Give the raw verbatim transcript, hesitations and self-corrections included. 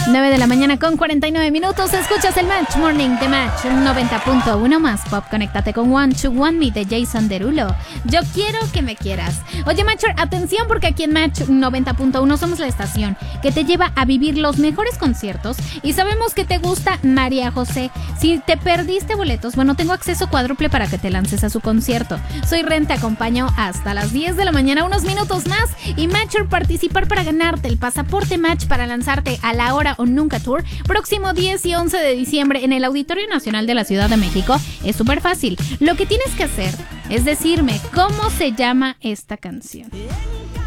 nueve de la mañana con cuarenta y nueve minutos. Escuchas el Match Morning de Match noventa punto uno más Pop. Conéctate con One to One Me de Jason Derulo. Yo quiero que me quieras. Oye, Matcher, atención, porque aquí en Match noventa punto uno somos la estación que te lleva a vivir los mejores conciertos y sabemos que te gusta María José. Si te perdiste boletos, bueno, tengo acceso cuádruple para que te lances a su concierto. Soy Ren, te acompaño hasta las diez de la mañana, unos minutos más. Y Matcher, participar para ganarte el pasaporte Match para lanzarte a la Ahora o Nunca Tour próximo diez y once de diciembre en el Auditorio Nacional de la Ciudad de México es súper fácil. Lo que tienes que hacer es decirme cómo se llama esta canción.